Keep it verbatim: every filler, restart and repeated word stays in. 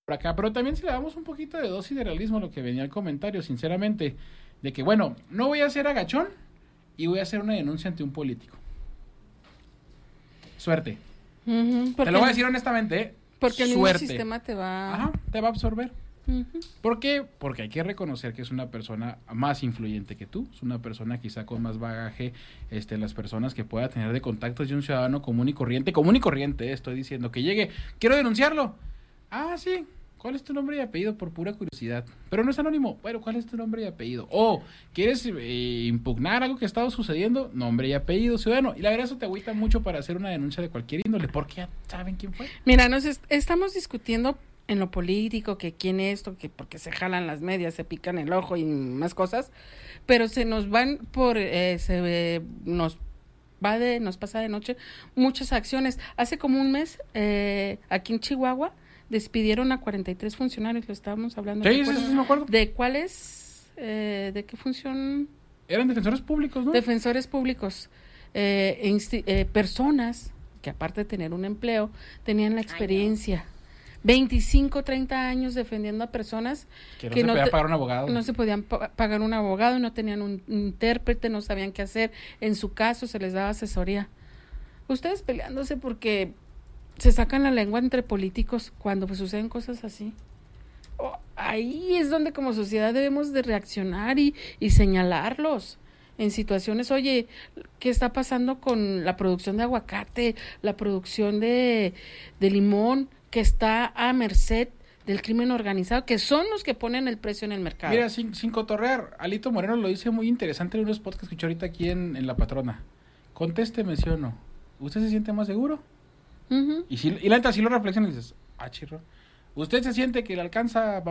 por acá, pero también si le damos un poquito de dosis de realismo a lo que venía el comentario, sinceramente, de que bueno, no voy a ser agachón y voy a hacer una denuncia ante un político. Suerte. Uh-huh, te lo voy a decir honestamente, ¿eh? Porque el Suerte. mismo sistema te va... Ajá, te va a absorber. Uh-huh. ¿Por qué? Porque hay que reconocer que es una persona más influyente que tú, es una persona quizá con más bagaje este, en las personas que pueda tener de contactos de un ciudadano común y corriente, común y corriente, eh, estoy diciendo, que llegue, quiero denunciarlo. Ah, sí, ¿cuál es tu nombre y apellido? Por pura curiosidad. Pero no es anónimo. Bueno, ¿cuál es tu nombre y apellido? O, ¿quieres eh, impugnar algo que ha estado sucediendo? Nombre y apellido, ciudadano. Y la verdad eso te agüita mucho para hacer una denuncia de cualquier índole, porque ya saben quién fue. Mira, nos est- estamos discutiendo en lo político, que quién esto, que porque se jalan las medias, se pican el ojo y más cosas, pero se nos van por, eh, se eh, nos va de, nos pasa de noche muchas acciones. Hace como un mes, eh, aquí en Chihuahua, despidieron a cuarenta y tres funcionarios, lo estábamos hablando. Sí, sí, sí, sí, me acuerdo. ¿De cuáles? Eh, ¿De qué función? Eran defensores públicos, ¿no? Defensores públicos, eh, insti- eh, personas que aparte de tener un empleo, tenían la experiencia. veinticinco, treinta años defendiendo a personas que no que se no podía te- pagar un abogado. no se podían pa- pagar un abogado, no tenían un intérprete, no sabían qué hacer. En su caso se les daba asesoría. Ustedes peleándose porque se sacan la lengua entre políticos cuando pues, suceden cosas así. Oh, ahí es donde como sociedad debemos de reaccionar y, y señalarlos en situaciones, oye, ¿qué está pasando con la producción de aguacate, la producción de, de limón, que está a merced del crimen organizado, que son los que ponen el precio en el mercado? Mira, sin, sin cotorrear, Alito Moreno lo dice muy interesante en unos podcasts que escuché ahorita aquí en, en La Patrona. Contésteme, ¿sí o no? ¿Usted se siente más seguro? Uh-huh. Y, si, y la neta, si lo reflexionas y dices, ah, chirro, ¿usted se siente que le alcanza para